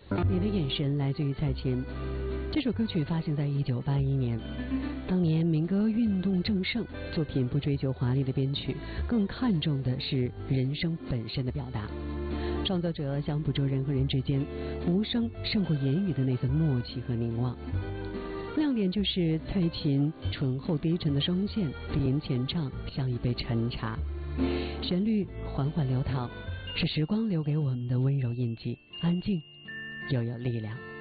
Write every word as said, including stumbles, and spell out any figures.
你的眼神来自于蔡琴。这首歌曲发行在一九八一年，当年民歌运动正盛，作品不追求华丽的编曲，更看重的是人声本身的表达。创作者想捕捉人和人之间无声胜过言语的那份默契和凝望。亮点就是蔡琴醇厚低沉的声线，低吟浅唱，像一杯陈茶。旋律缓缓流淌，是时光留给我们的温柔印记，安静又有力量。